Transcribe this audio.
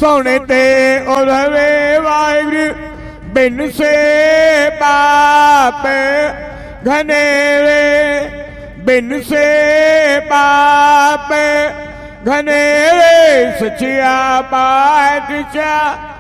सोने ते उधवे वाहिगुरु बिन से पाप घनेरे बिन से पाप घनेरे सचिया पातशाह